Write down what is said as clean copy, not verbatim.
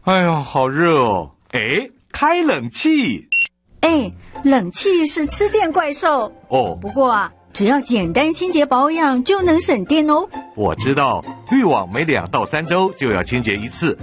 哎呀，好热哦！哎，开冷气。 哎，冷气是吃电怪兽哦。 不过啊，只要简单清洁保养就能省电哦。 我知道，滤网每2到3周就要清洁一次，